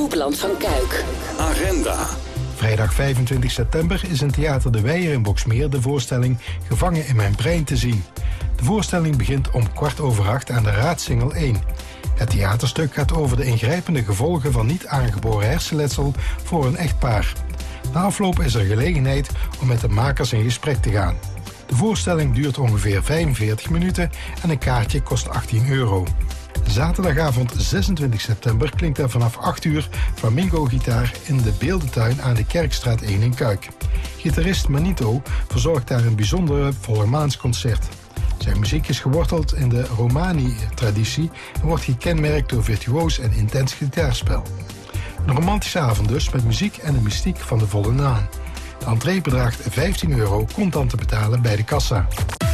Hoekland van Kuik. Agenda. Vrijdag 25 september is in Theater De Weijer in Boxmeer de voorstelling Gevangen in mijn brein te zien. De voorstelling begint om 7:15 aan de Raadsingel 1. Het theaterstuk gaat over de ingrijpende gevolgen van niet aangeboren hersenletsel voor een echtpaar. Na afloop is er gelegenheid om met de makers in gesprek te gaan. De voorstelling duurt ongeveer 45 minuten en een kaartje kost €18. Zaterdagavond 26 september klinkt er vanaf 8 uur flamingo-gitaar in de Beeldentuin aan de Kerkstraat 1 in Kuik. Gitarist Manito verzorgt daar een bijzondere vollemaansconcert. Zijn muziek is geworteld in de Romani-traditie en wordt gekenmerkt door virtuoos en intens gitaarspel. Een romantische avond dus met muziek en de mystiek van de volle maan. De entree bedraagt €15, contant te betalen bij de kassa.